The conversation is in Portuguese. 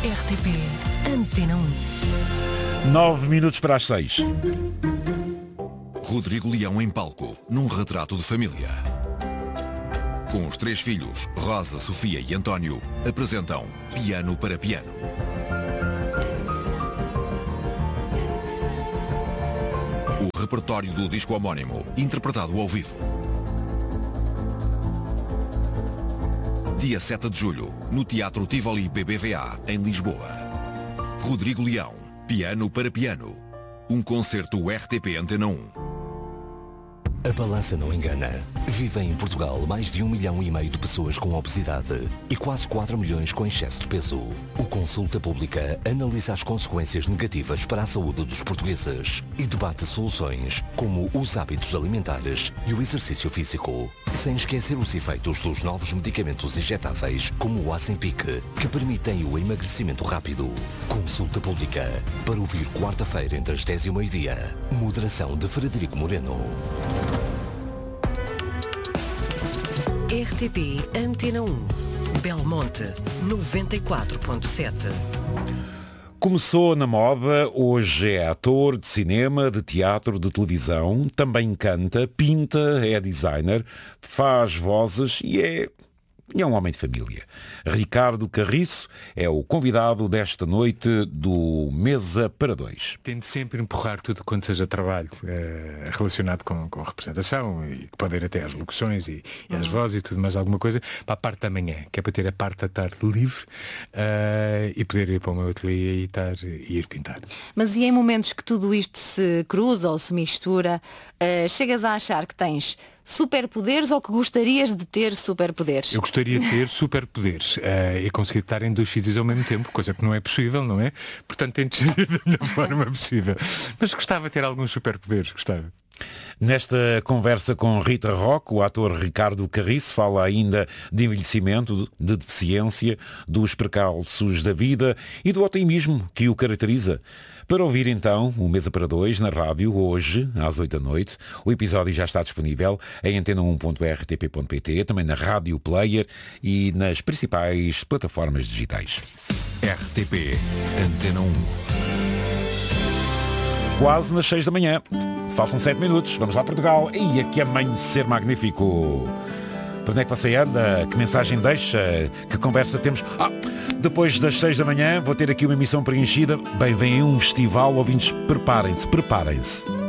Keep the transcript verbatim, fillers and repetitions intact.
R T P Antena um. Nove minutos para as seis. Rodrigo Leão em palco, num retrato de família. Com os três filhos, Rosa, Sofia e António, apresentam Piano para Piano. O repertório do disco homónimo, interpretado ao vivo. Dia sete de julho, no Teatro Tivoli B B V A, em Lisboa. Rodrigo Leão, Piano para Piano. Um concerto R T P Antena um. A balança não engana. Vivem em Portugal mais de um milhão e meio de pessoas com obesidade e quase quatro milhões com excesso de peso. O Consulta Pública analisa as consequências negativas para a saúde dos portugueses e debate soluções como os hábitos alimentares e o exercício físico. Sem esquecer os efeitos dos novos medicamentos injetáveis como o Ozempic, que permitem o emagrecimento rápido. Consulta Pública, para ouvir quarta-feira entre as dez e o meio-dia. Moderação de Frederico Moreno. R T P Antena um. Belmonte noventa e quatro ponto sete. Começou na moda, hoje é ator de cinema, de teatro, de televisão, também canta, pinta, é designer, faz vozes e é... E é um homem de família. Ricardo Carriço é o convidado desta noite do Mesa para Dois. Tento sempre empurrar tudo quanto seja trabalho eh, relacionado com, com a representação, e que pode ir até às locuções e, e às vozes e tudo mais alguma coisa, para a parte da manhã, que é para ter a parte da tarde livre eh, e poder ir para o meu ateliê e, estar, e ir pintar. Mas e em momentos que tudo isto se cruza ou se mistura, eh, chegas a achar que tens superpoderes ou que gostarias de ter superpoderes? Eu gostaria de ter superpoderes uh, e conseguir estar em dois sítios ao mesmo tempo, coisa que não é possível, não é? Portanto, tento gerir da melhor forma possível. Mas gostava de ter alguns superpoderes, gostava. Nesta conversa com Rita Roque, o ator Ricardo Carriço fala ainda de envelhecimento, de deficiência, dos percalços da vida e do otimismo que o caracteriza. Para ouvir então o Mesa para Dois na rádio, hoje, às oito da noite, o episódio já está disponível em antena um ponto r t p ponto p t, também na Rádio Player e nas principais plataformas digitais. R T P Antena um. Quase nas seis da manhã. Faltam sete minutos. Vamos lá, Portugal. E aqui amanhecer magnífico. Para onde é que você anda? Que mensagem deixa? Que conversa temos? Ah, depois das seis da manhã vou ter aqui uma emissão preenchida. Bem, vem aí um festival, ouvintes, preparem-se, preparem-se.